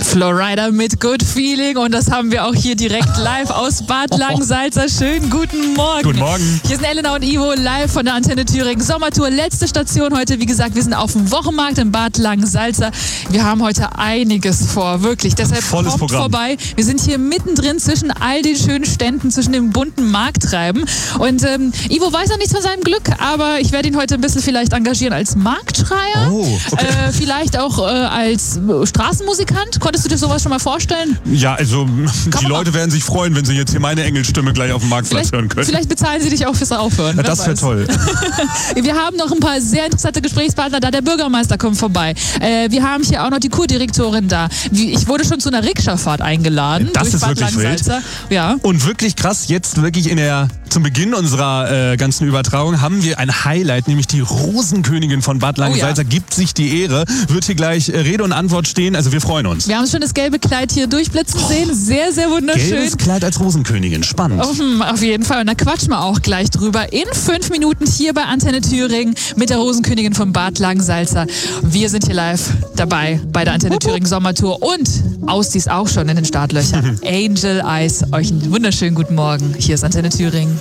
Florida mit Good Feeling und das haben wir auch hier direkt live aus Bad Langensalza. Schönen guten Morgen. Guten Morgen. Hier sind Elena und Ivo live von der Antenne Thüringen Sommertour. Letzte Station heute, wie gesagt, wir sind auf dem Wochenmarkt in Bad Langensalza. Wir haben heute einiges vor, wirklich. Deshalb volles kommt Programm vorbei. Wir sind hier mittendrin zwischen all den schönen Ständen, zwischen dem bunten Markttreiben. Und Ivo weiß noch nichts von seinem Glück, aber ich werde ihn heute ein bisschen vielleicht engagieren als Marktschreier. Oh, okay. Vielleicht auch als Straßenmusikant. Konntest du dir sowas schon mal vorstellen? Ja, also die Leute werden sich freuen, wenn sie jetzt hier meine Engelstimme gleich auf dem Marktplatz hören können. Vielleicht bezahlen sie dich auch fürs Aufhören. Ja, das wäre toll. Wir haben noch ein paar sehr interessante Gesprächspartner da. Der Bürgermeister kommt vorbei. Wir haben hier auch noch die Kurdirektorin da. Ich wurde schon zu einer Rikscha-Fahrt eingeladen. Das durch ist Bad wirklich wild. Ja. Und wirklich krass, jetzt wirklich zum Beginn unserer ganzen Übertragung haben wir ein Highlight, nämlich die Rosenkönigin von Bad Langensalza gibt sich die Ehre, wird hier gleich Rede und Antwort stehen, also wir freuen uns. Wir haben schon das gelbe Kleid hier durchblitzen sehen, sehr, sehr wunderschön. Gelbes Kleid als Rosenkönigin, spannend. Auf jeden Fall und da quatschen wir auch gleich drüber in 5 Minuten hier bei Antenne Thüringen mit der Rosenkönigin von Bad Langensalza. Wir sind hier live dabei bei der Antenne Thüringen Sommertour und Ausdies auch schon in den Startlöchern. Angel Eyes, euch einen wunderschönen guten Morgen. Hier ist Antenne Thüringen.